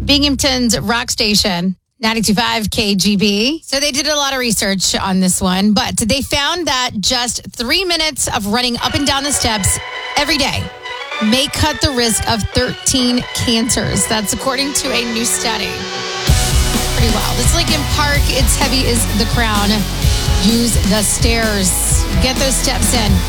Binghamton's Rock Station, 92.5 KGB. So they did a lot of research on this one, but they found that just 3 minutes of running up and down the steps every day may cut the risk of 13 cancers. That's according to a new study. Pretty wild. It's Lincoln Park. It's heavy as the crown. Use the stairs. Get those steps in.